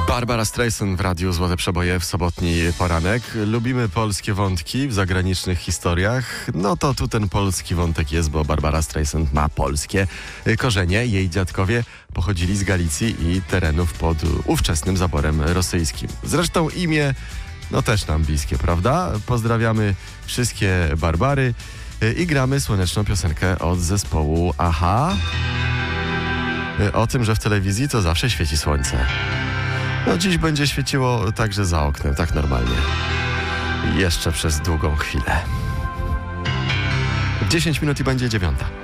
Barbara Streisand w Radiu Złote Przeboje w sobotni poranek. Lubimy polskie wątki w zagranicznych historiach. No to tu ten polski wątek jest, bo Barbara Streisand ma polskie korzenie. Jej dziadkowie pochodzili z Galicji i terenów pod ówczesnym zaborem rosyjskim. Zresztą imię też nam bliskie, prawda? Pozdrawiamy wszystkie Barbary i gramy słoneczną piosenkę od zespołu Aha. O tym, że w telewizji to zawsze świeci słońce. Dziś będzie świeciło także za oknem, tak normalnie. Jeszcze przez długą chwilę. 10 minut i będzie 9.